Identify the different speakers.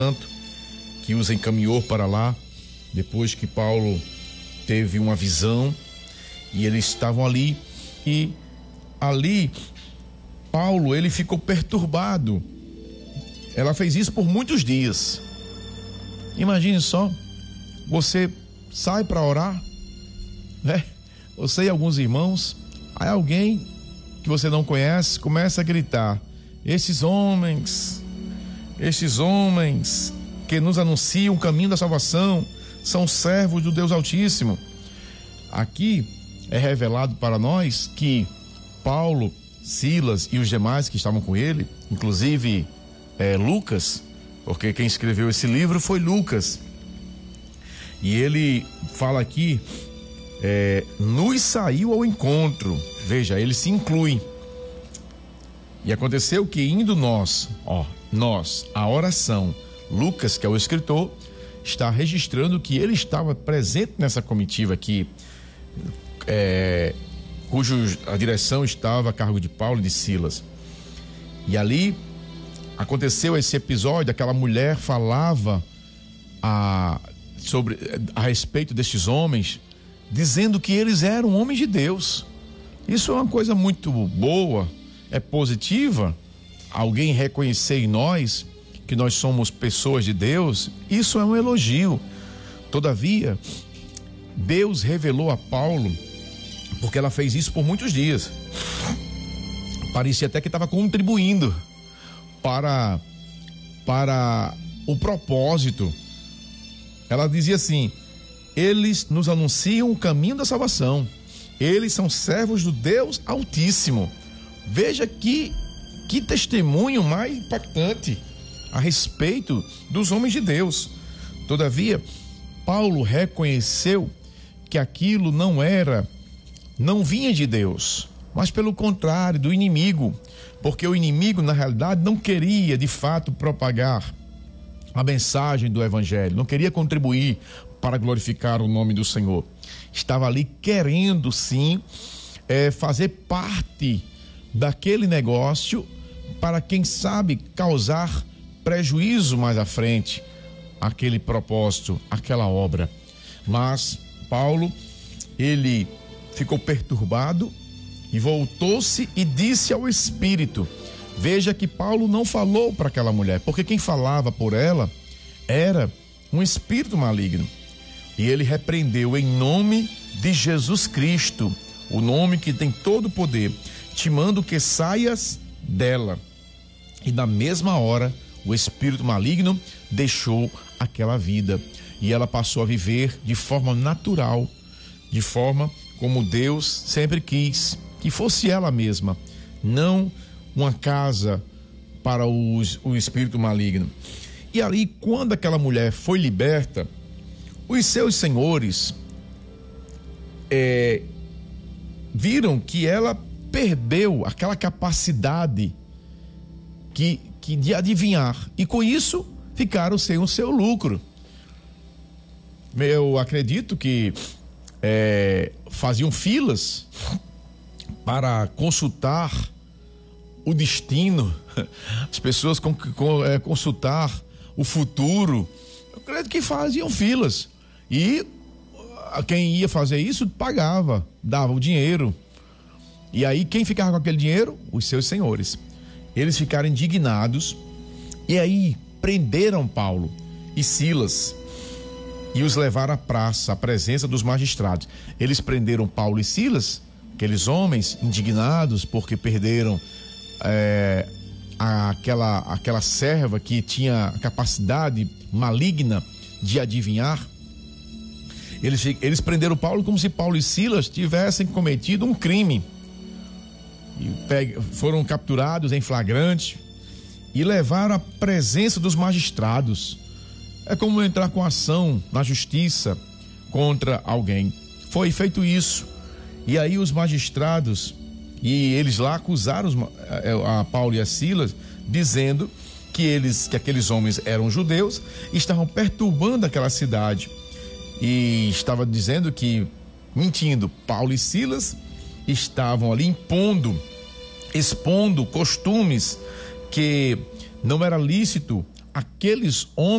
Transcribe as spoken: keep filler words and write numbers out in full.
Speaker 1: Santo que os encaminhou para lá, depois que Paulo teve uma visão e eles estavam ali, e ali Paulo, ele ficou perturbado. Ela fez isso por muitos dias. Imagine só, você sai para orar, né? Você e alguns irmãos, aí alguém que você não conhece começa a gritar: esses homens, esses homens que nos anunciam o caminho da salvação são servos do Deus Altíssimo. Aqui é revelado para nós que Paulo, Silas e os demais que estavam com ele, inclusive é, Lucas, porque quem escreveu esse livro foi Lucas, e ele fala aqui, é, nos saiu ao encontro. Veja, ele se inclui. E aconteceu que indo nós, ó, nós, a oração, Lucas, que é o escritor, está registrando que ele estava presente nessa comitiva aqui, é, cujo a direção estava a cargo de Paulo e de Silas. E ali aconteceu esse episódio, aquela mulher falava a, sobre, a respeito destes homens, dizendo que eles eram homens de Deus. Isso é uma coisa muito boa, é positiva. Alguém reconhecer em nós que nós somos pessoas de Deus, isso é um elogio. Todavia, Deus revelou a Paulo, porque ela fez isso por muitos dias, parecia até que estava contribuindo para, para o propósito. Ela dizia assim: eles nos anunciam o caminho da salvação, eles são servos do Deus Altíssimo. Veja que, que testemunho mais impactante a respeito dos homens de Deus. Todavia, Paulo reconheceu que aquilo não era, não vinha de Deus, mas pelo contrário, do inimigo, porque o inimigo na realidade não queria de fato propagar a mensagem do evangelho, não queria contribuir para glorificar o nome do Senhor. Estava ali querendo sim é, fazer parte daquele negócio para, quem sabe, causar prejuízo mais à frente, aquele propósito, aquela obra. Mas Paulo, ele ficou perturbado e voltou-se e disse ao Espírito. Veja que Paulo não falou para aquela mulher, porque quem falava por ela era um espírito maligno. E ele repreendeu em nome de Jesus Cristo, o nome que tem todo o poder: te mando que saias dela. E na mesma hora, o espírito maligno deixou aquela vida e ela passou a viver de forma natural, de forma como Deus sempre quis que fosse ela mesma, não uma casa para os, o espírito maligno. E ali, quando aquela mulher foi liberta, os seus senhores é, viram que ela perdeu aquela capacidade que, que de adivinhar, e com isso ficaram sem o seu lucro. Eu acredito que é, faziam filas para consultar o destino, as pessoas com, com, é, consultar o futuro. Eu acredito que faziam filas, e quem ia fazer isso pagava, dava o dinheiro. E aí quem ficava com aquele dinheiro? Os seus senhores. Eles ficaram indignados e aí prenderam Paulo e Silas e os levaram à praça, à presença dos magistrados. Eles prenderam Paulo e Silas, aqueles homens indignados porque perderam é, aquela, aquela serva que tinha capacidade maligna de adivinhar. Eles, eles prenderam Paulo como se Paulo e Silas tivessem cometido um crime. E foram capturados em flagrante e levaram à presença dos magistrados. É como entrar com ação na justiça contra alguém. Foi feito isso. E aí os magistrados, e eles lá acusaram os, a, a Paulo e a Silas, dizendo que eles, que aqueles homens eram judeus e estavam perturbando aquela cidade. E estava dizendo que, mentindo, Paulo e Silas estavam ali impondo, expondo costumes que não era lícito aqueles homens